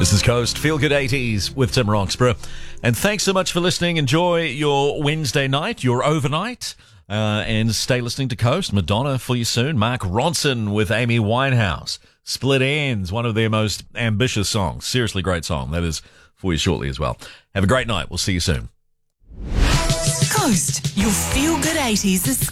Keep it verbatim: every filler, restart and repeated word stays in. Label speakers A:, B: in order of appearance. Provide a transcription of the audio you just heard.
A: This is Coast Feel Good eighties with Tim Roxburgh. And thanks so much for listening. Enjoy your Wednesday night, your overnight, uh, and stay listening to Coast. Madonna for you soon. Mark Ronson with Amy Winehouse. Split Ends, one of their most ambitious songs. Seriously great song. That is for you shortly as well. Have a great night. We'll see you soon.
B: Coast, your Feel Good eighties is